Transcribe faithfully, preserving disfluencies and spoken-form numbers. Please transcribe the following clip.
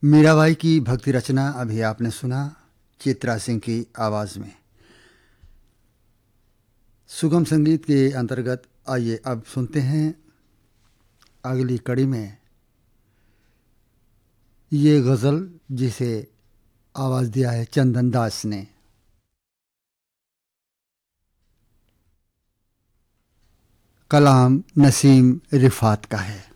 मीराबाई की भक्ति रचना अभी आपने सुना चित्रा सिंह की आवाज़ में। सुगम संगीत के अंतर्गत आइए अब सुनते हैं अगली कड़ी में ये गज़ल जिसे आवाज़ दिया है चंदन दास ने। कलाम नसीम रिफात का है।